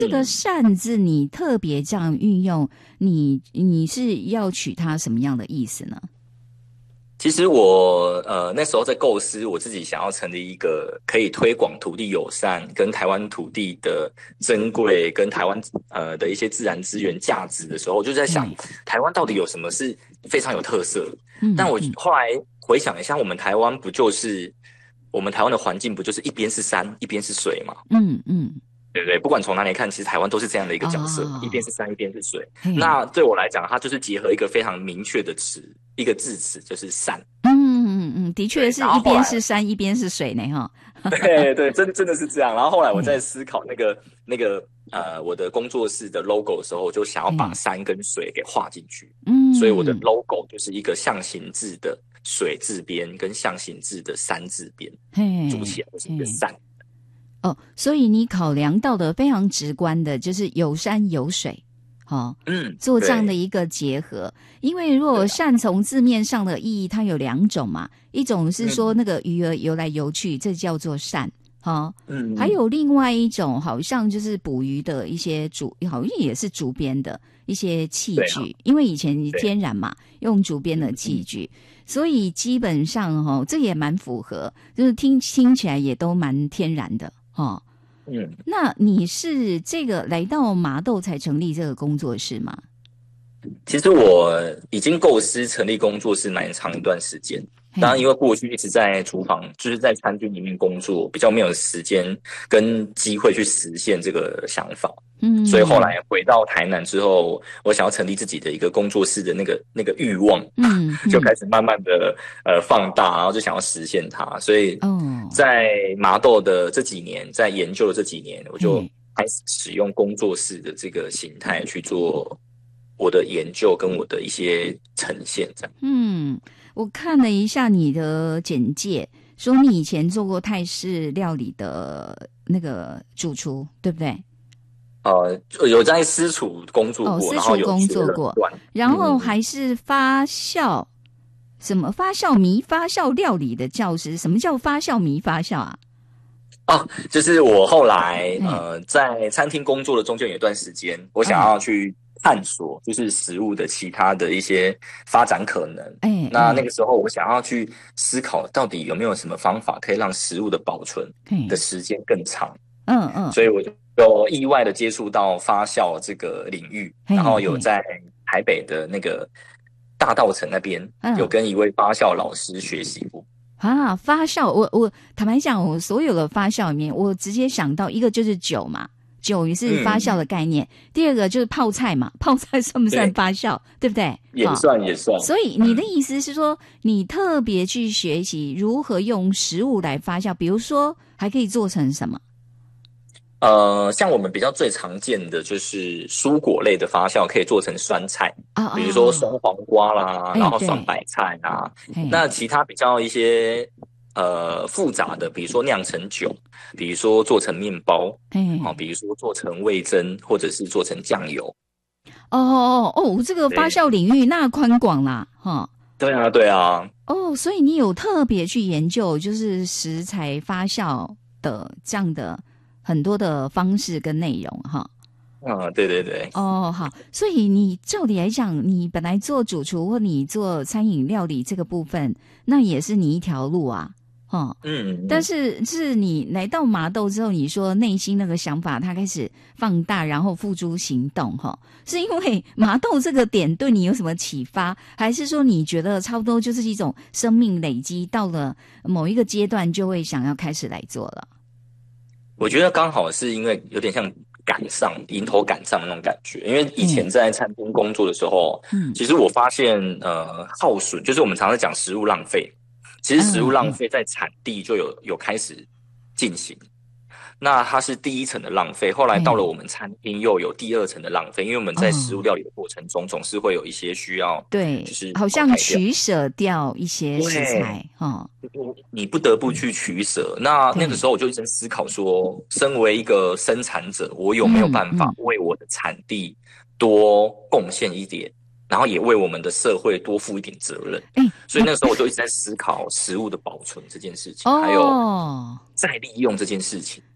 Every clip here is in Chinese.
这个善字你特别这样运用，你是要取它什么样的意思呢？ 其实我那时候在构思我自己想要成立一个可以推广土地友善跟台湾土地的珍贵跟台湾的一些自然资源价值的时候，我就在想台湾到底有什么是非常有特色的。但我后来回想一下，我们台湾的环境不就是一边是山一边是水嘛？对不对？不管从哪里看，其实台湾都是这样的一个角色，一边是山，一边是水。那对我来讲，它就是结合一个非常明确的词，一个字词，就是善。 的确是一边是山，一边是水呢，哈。 对对，真的是这样。然后后来我在思考我的工作室的 logo 的时候，我就想要把山跟水给画进去。所以我的 logo 就是一个象形字的水字边跟象形字的山字边组起来，就是一个善。 所以你考量到的非常直观的就是有山有水，做这样的一个结合。因为如果善从字面上的意义，它有两种嘛，一种是说那个鱼儿游来游去，这叫做善，还有另外一种好像就是捕鱼的一些好像也是竹编的一些器具，因为以前天然嘛，用竹编的器具，所以基本上这也蛮符合，就是听起来也都蛮天然的。那你是这个来到麻豆才成立这个工作室吗？ 其实我已经构思成立工作室蛮长一段时间，当然因为过去一直在厨房，就是在餐厅里面工作，比较没有时间跟机会去实现这个想法。所以后来回到台南之后，我想要成立自己的一个工作室的那个欲望，就开始慢慢的放大，然后就想要实现它。所以在麻豆的这几年，在研究的这几年，我就开始使用工作室的这个形态去做我的研究跟我的一些呈现，这样。 我看了一下你的简介，说你以前做过泰式料理的那个主厨，对不对？ 有在私厨工作过， 私厨工作过，然后还是发酵，什么发酵米发酵料理的教师。什么叫发酵米发酵啊？ 就是我后来在餐厅工作的中间有一段时间，我想要去探索就是食物的其他的一些发展可能。那个时候我想要去思考到底有没有什么方法可以让食物的保存的时间更长。所以我就意外的接触到发酵这个领域，然后有在台北的那个大稻埕那边有跟一位发酵老师学习过。 发酵，我坦白讲，我所有的发酵里面，我直接想到一个就是酒嘛，酒也是发酵的概念。第二个就是泡菜嘛，泡菜算不算发酵？ 对不对？ 也算。 所以你的意思是说，你特别去学习如何用食物来发酵，比如说还可以做成什么？ 像我们比较最常见的就是蔬果类的发酵，可以做成酸菜，比如说酸黄瓜啦，然后酸白菜啦。那其他比较一些复杂的，比如说酿成酒，比如说做成面包，比如说做成味噌，或者是做成酱油。 这个发酵领域那宽广啦， 对啊。 所以你有特别去研究，就是食材发酵的这样的很多的方式跟内容哈。 对。 好，所以你照理来讲，你本来做主厨或你做餐饮料理这个部分，那也是你一条路啊。但是你来到麻豆之后，你说内心那个想法它开始放大，然后付诸行动，是因为麻豆这个点对你有什么启发，还是说你觉得差不多就是一种生命累积到了某一个阶段就会想要开始来做了？ 我觉得刚好是因为有点像迎头赶上的那种感觉，因为以前在餐厅工作的时候，其实我发现耗损，就是我们常常讲食物浪费。其实食物浪费在产地就有开始进行，那它是第一层的浪费，后来到了我们餐厅又有第二层的浪费，因为我们在食物料理的过程中总是会有一些需要，就是好像取舍掉一些食材， 你不得不去取舍。那个时候我就一直思考说，身为一个生产者，我有没有办法为我的产地多贡献一点，然后也为我们的社会多负一点责任。所以那个时候我就一直在思考食物的保存这件事情，还有再利用这件事情。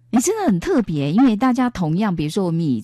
你真的很特别，因为大家同样，比如说我们以